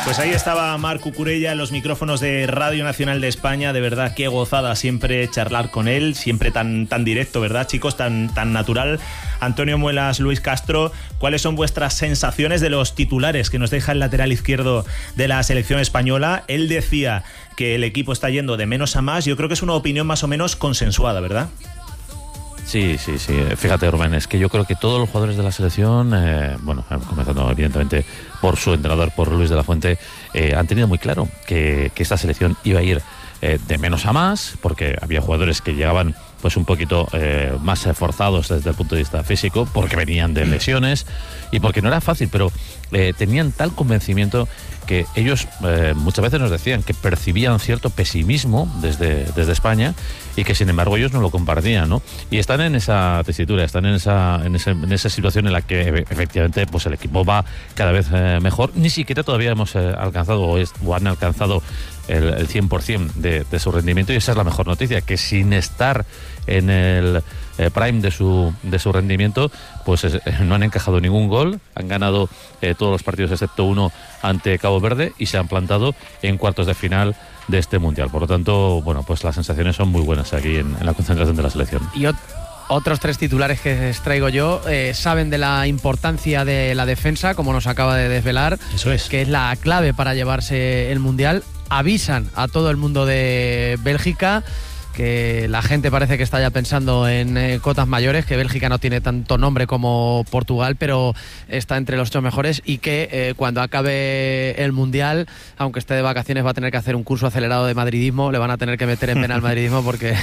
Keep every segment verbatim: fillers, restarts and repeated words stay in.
Pues ahí estaba Marc Cucurella en los micrófonos de Radio Nacional de España. De verdad, qué gozada siempre charlar con él, siempre tan, tan directo, ¿verdad, chicos? Tan, tan natural. Antonio Muelas, Luis Castro, ¿cuáles son vuestras sensaciones de los titulares que nos deja el lateral izquierdo de la selección española? Él decía que el equipo está yendo de menos a más. Yo creo que es una opinión más o menos consensuada, ¿verdad? Sí, sí, sí. Fíjate, Rubén, es que yo creo que todos los jugadores de la selección, eh, bueno, comenzando evidentemente por su entrenador, por Luis de la Fuente, eh, han tenido muy claro que, que esta selección iba a ir eh, de menos a más, porque había jugadores que llegaban pues un poquito eh, más forzados desde el punto de vista físico, porque venían de lesiones y porque no era fácil, pero eh, tenían tal convencimiento que ellos eh, muchas veces nos decían que percibían cierto pesimismo desde, desde España y que sin embargo ellos no lo compartían, ¿no? Y están en esa tesitura, están en esa, en ese, en esa situación en la que efectivamente pues el equipo va cada vez eh, mejor. Ni siquiera todavía hemos eh, alcanzado o, es, o han alcanzado el, el cien por ciento de, de su rendimiento, y esa es la mejor noticia, que sin estar en el eh, prime de su, de su rendimiento, pues eh, no han encajado ningún gol, han ganado eh, todos los partidos excepto uno ante Cabo Verde y se han plantado en cuartos de final de este Mundial. Por lo tanto, bueno, pues las sensaciones son muy buenas aquí en, en la concentración de la selección. Y ot- otros tres titulares que les traigo yo eh, saben de la importancia de la defensa, como nos acaba de desvelar. Eso es. Que es la clave para llevarse el Mundial. Avisan a todo el mundo de Bélgica que la gente parece que está ya pensando en eh, cotas mayores, que Bélgica no tiene tanto nombre como Portugal, pero está entre los ocho mejores, y que eh, cuando acabe el Mundial, aunque esté de vacaciones, va a tener que hacer un curso acelerado de madridismo, le van a tener que meter en pena al madridismo, porque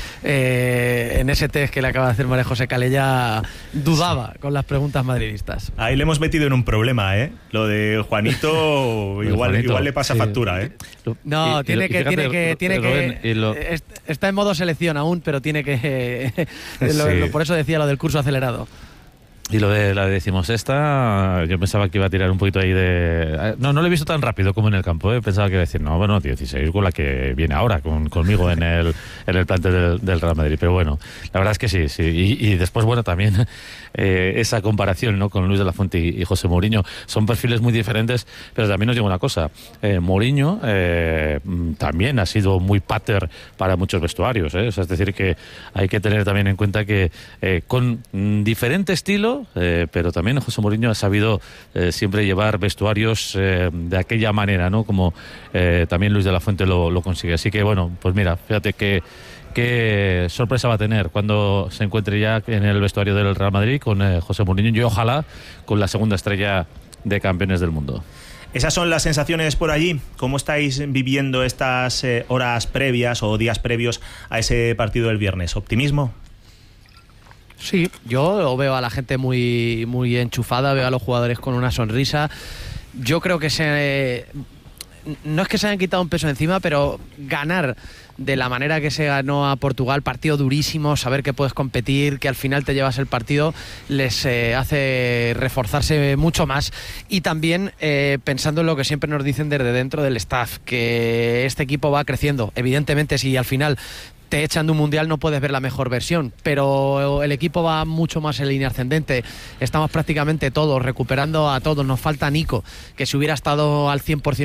eh, en ese test que le acaba de hacer María José Calella dudaba con las preguntas madridistas. Ahí le hemos metido en un problema, ¿eh? Lo de Juanito igual, Juanito, igual le pasa sí. factura, ¿eh? No, y, tiene, y, que, fíjate, tiene que, tiene Rubén, que, lo... está en modo selección aún, pero tiene que, lo, sí. lo, por eso decía lo del curso acelerado. Y lo de la decimosexta, yo pensaba que iba a tirar un poquito ahí de... No, no lo he visto tan rápido como en el campo, ¿eh? Pensaba que iba a decir, no, bueno, dieciséis con la que viene ahora, con, conmigo en el, en el plantel del, del Real Madrid. Pero bueno, la verdad es que sí, sí. Y, y después, bueno, también eh, esa comparación, ¿no?, con Luis de la Fuente y, y José Mourinho. Son perfiles muy diferentes, pero también os digo una cosa. Eh, Mourinho eh, también ha sido muy pater para muchos vestuarios, ¿eh? O sea, es decir, que hay que tener también en cuenta que eh, con mm, diferente estilo, Eh, pero también José Mourinho ha sabido eh, siempre llevar vestuarios eh, de aquella manera, ¿no?, como eh, también Luis de la Fuente lo, lo consigue. Así que bueno, pues mira, fíjate que qué sorpresa va a tener cuando se encuentre ya en el vestuario del Real Madrid con eh, José Mourinho, y ojalá con la segunda estrella de campeones del mundo. Esas son las sensaciones por allí. ¿Cómo estáis viviendo estas eh, horas previas o días previos a ese partido del viernes? ¿Optimismo? Sí, yo veo a la gente muy, muy enchufada, veo a los jugadores con una sonrisa. Yo creo que se... No es que se hayan quitado un peso encima, pero ganar de la manera que se ganó a Portugal, partido durísimo, saber que puedes competir, que al final te llevas el partido, les eh, hace reforzarse mucho más. Y también eh, pensando en lo que siempre nos dicen desde dentro del staff, que este equipo va creciendo. Evidentemente, si al final te echan de un mundial no puedes ver la mejor versión, pero el equipo va mucho más en línea ascendente. Estamos prácticamente todos recuperando a todos. Nos falta Nico, que si hubiera estado al cien por ciento